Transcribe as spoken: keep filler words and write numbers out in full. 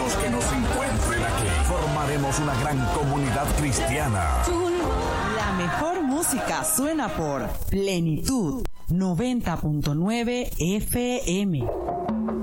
los que nos encuentren aquí. Formaremos una gran comunidad cristiana. La mejor música suena por Plenitud noventa punto nueve F M.